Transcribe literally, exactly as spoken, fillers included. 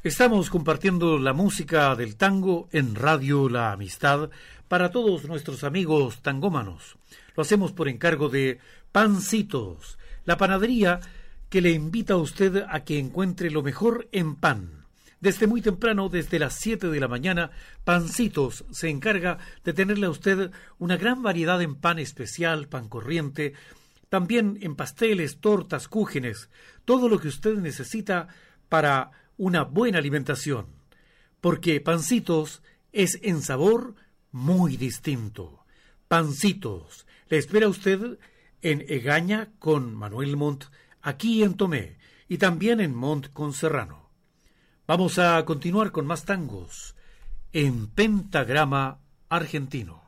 Estamos compartiendo la música del tango en Radio La Amistad para todos nuestros amigos tangómanos. Lo hacemos por encargo de Pancitos, la panadería que le invita a usted a que encuentre lo mejor en pan. Desde muy temprano, desde las siete de la mañana, Pancitos se encarga de tenerle a usted una gran variedad en pan especial, pan corriente, también en pasteles, tortas, cúgenes, todo lo que usted necesita para una buena alimentación, porque Pancitos es en sabor muy distinto. Pancitos, le espera usted en Egaña con Manuel Montt, aquí en Tomé, y también en Montt con Serrano. Vamos a continuar con más tangos en pentagrama argentino.